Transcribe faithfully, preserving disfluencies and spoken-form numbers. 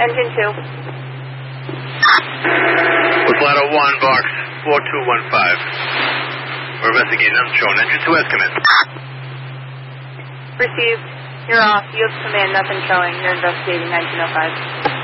Engine two. Ladder one, box four two one five. We're investigating unshowing. Engine two has come in. Received. You're off. You have command. Nothing showing. You're investigating nineteen oh five.